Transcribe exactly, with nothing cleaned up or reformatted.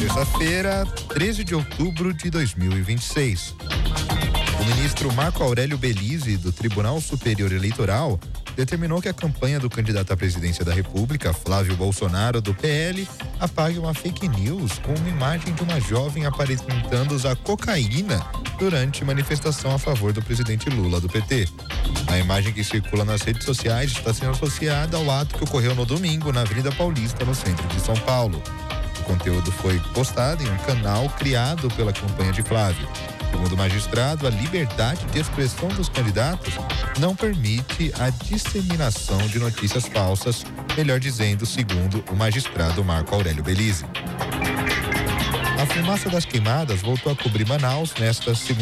Terça-feira, treze de outubro de dois mil e vinte e seis. O ministro Marco Aurélio Belize, do Tribunal Superior Eleitoral, determinou que a campanha do candidato à presidência da República, Flávio Bolsonaro, do P L, apague uma fake news com uma imagem de uma jovem aparentando usar cocaína durante manifestação a favor do presidente Lula, do P T. A imagem que circula nas redes sociais está sendo associada ao ato que ocorreu no domingo na Avenida Paulista, no centro de São Paulo. O conteúdo foi postado em um canal criado pela campanha de Flávio. Segundo o magistrado, a liberdade de expressão dos candidatos não permite a disseminação de notícias falsas, melhor dizendo, segundo o magistrado Marco Aurélio Belize. A fumaça das queimadas voltou a cobrir Manaus nesta segunda